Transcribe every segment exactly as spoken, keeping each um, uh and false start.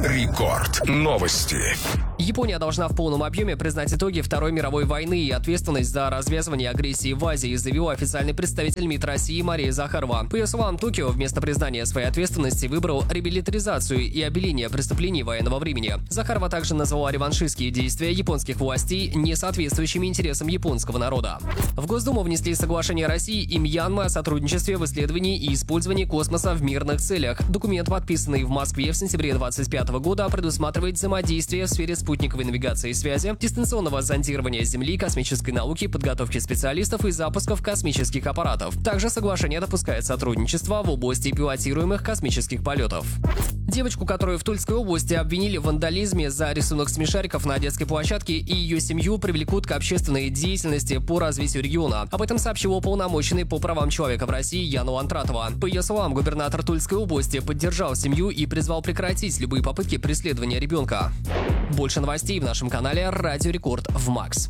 Рекорд. Новости. Япония должна в полном объеме признать итоги Второй мировой войны и ответственность за развязывание агрессии в Азии, заявил официальный представитель МИД России Мария Захарова. По ее словам, Токио вместо признания своей ответственности выбрал реабилитаризацию и обеление преступлений военного времени. Захарова также назвала реваншистские действия японских властей не соответствующими интересам японского народа. В Госдуму внесли соглашение России и Мьянмы о сотрудничестве в исследовании и использовании космоса в мирных целях. Документ, подписанный в Москве в сентябре двадцать пятого года, предусматривает взаимодействие в сфере спутниковой навигации и связи, дистанционного зондирования Земли, космической науки, подготовки специалистов и запусков космических аппаратов. Также соглашение допускает сотрудничество в области пилотируемых космических полетов. Девочку, которую в Тульской области обвинили в вандализме за рисунок смешариков на детской площадке, и ее семью привлекут к общественной деятельности по развитию региона. Об этом сообщил уполномоченный по правам человека в России Яна Лантратова. По ее словам, губернатор Тульской области поддержал семью и призвал прекратить любые попытки преследования ребенка. Больше новостей в нашем канале Радио Рекорд в Макс.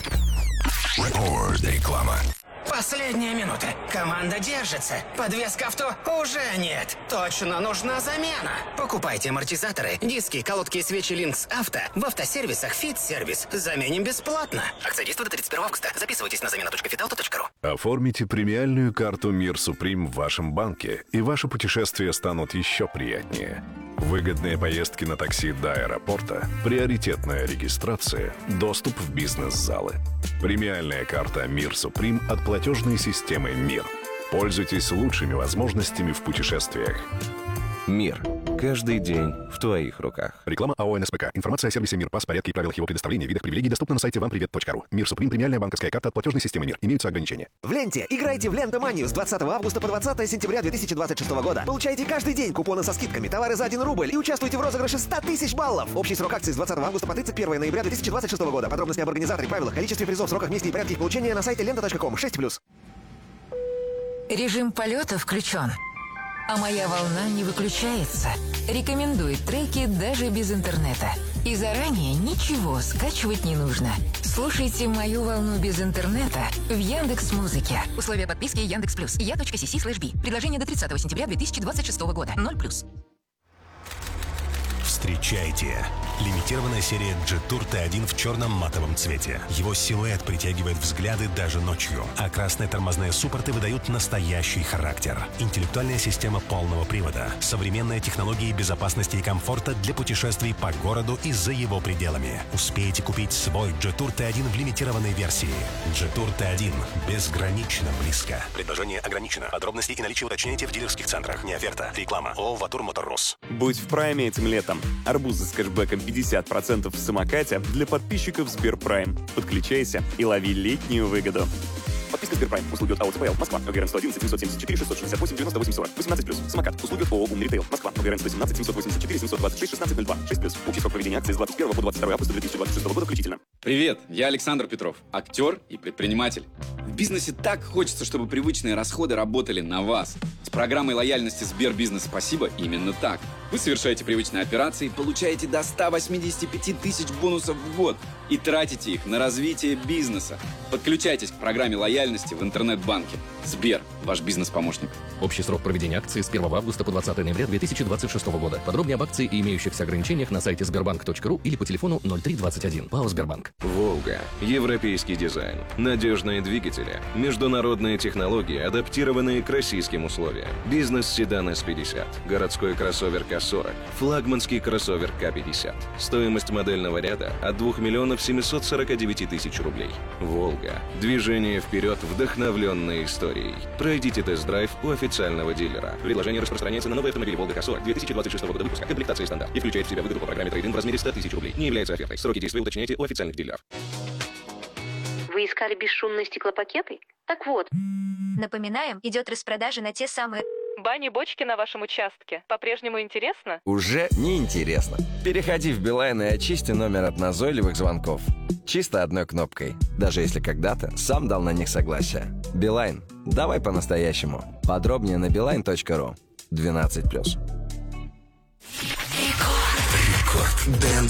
Рекорд. Реклама. Последняя минута. Команда держится. Подвеска авто уже нет. Точно нужна замена. Покупайте амортизаторы, диски, колодки, свечи Линкс Авто в автосервисах Fit Service. Заменим бесплатно. Акция действует до тридцать первого августа. Записывайтесь на замена точка фитауто точка ру. Оформите премиальную карту Мир Суприм в вашем банке, и ваши путешествия станут еще приятнее. Выгодные поездки на такси до аэропорта, приоритетная регистрация, доступ в бизнес-залы. Премиальная карта Мир Суприм от платежной системы Мир. Пользуйтесь лучшими возможностями в путешествиях. Мир. Каждый день в твоих руках. Реклама АО НСПК. Информация о сервисе Мир, ПАС, порядке и правилах его предоставления, видах привилегий доступна на сайте вам привет точка ру. Мир Суприм. Премиальная банковская карта от платежной системы Мир. Имеются ограничения. В ленте играйте в Лентоманию с двадцатого августа по двадцатое сентября две тысячи двадцать шестого года. Получайте каждый день купоны со скидками, товары за один рубль и участвуйте в розыгрыше ста тысяч баллов. Общий срок акции с двадцатого августа по тридцать первое ноября две тысячи двадцать шестого года. Подробности об организаторе, правилах, количестве призов, сроках, месте и порядке их получения на сайте лента точка ком. шесть плюс. Режим полета включен. А моя волна не выключается. Рекомендует треки даже без интернета. И заранее ничего скачивать не нужно. Слушайте мою волну без интернета в Яндекс.Музыке. Условия подписки Яндекс Плюс. я.си.си слэш би. Предложение до тридцатого сентября две тысячи двадцать шестого года. ноль плюс. Встречайте! Лимитированная серия G-Tour Т один в черном матовом цвете. Его силуэт притягивает взгляды даже ночью, а красные тормозные суппорты выдают настоящий характер. Интеллектуальная система полного привода, современные технологии безопасности и комфорта для путешествий по городу и за его пределами. Успейте купить свой G-Tour Т один в лимитированной версии. G-Tour Т один. Безгранично близко. Предложение ограничено. Подробности и наличие уточняйте в дилерских центрах. Не оферта. Реклама. ООО «Ватур Моторрус». Будь в прайме этим летом. Арбузы с кэшбэком пятьдесят процентов в самокате для подписчиков Сберпрайм. Подключайся и лови летнюю выгоду. Подписка Сберпрайм. Услуги от АО ЦПЛ. Москва. ОГРН сто одиннадцать семьсот семьдесят четыре шестьсот шестьдесят восемь девяносто восемь сорок. восемнадцать плюс. Самокат. Услуги от ООО Умный Ритейл. Москва. ОГРН сто семнадцать семьсот восемьдесят четыре семьсот двадцать шесть шестнадцать ноль два. шесть плюс. Общий срок проведения акции с двадцать первого по двадцать второе августа две тысячи двадцать шестого года включительно. Привет, я Александр Петров, актер и предприниматель. В бизнесе так хочется, чтобы привычные расходы работали на вас. С программой лояльности Сбербизнес «Спасибо» именно так. Вы совершаете привычные операции, получаете до ста восьмидесяти пяти тысяч бонусов в год и тратите их на развитие бизнеса. Подключайтесь к программе лояльности в интернет-банке. Сбер, ваш бизнес-помощник. Общий срок проведения акции с первого августа по двадцатое ноября две тысячи двадцать шестого года. Подробнее об акции и имеющихся ограничениях на сайте сбербанк точка ру или по телефону ноль три двадцать один. ПАО «Сбербанк». «Волга». Европейский дизайн. Надежные двигатели. Международные технологии, адаптированные к российским условиям. Бизнес-седан эс пятьдесят. Городской кроссовер ка сорок. Флагманский кроссовер ка пятьдесят. Стоимость модельного ряда от двух миллионов семисот сорока девяти тысяч рублей. «Волга». Движение вперед, вдохновленное историей. Пройдите тест-драйв у официального дилера. Предложение распространяется на новый автомобиль «Волга ка сорок» две тысячи двадцать шестого года выпуска. Комплектация стандарт. И включает в себя выгоду по программе трейд-ин в размере ста тысяч рублей. Не является офертой. Сроки действия уточняйте у официальных дилеров. Вы искали бесшумные стеклопакеты? Так вот. Напоминаем, идет распродажа на те самые... Бани-бочки на вашем участке. По-прежнему интересно? Уже не интересно. Переходи в Билайн и очисти номер от назойливых звонков. Чисто одной кнопкой. Даже если когда-то сам дал на них согласие. Билайн. Давай по-настоящему. Подробнее на билайн точка ру. двенадцать плюс. Рекорд Дэнс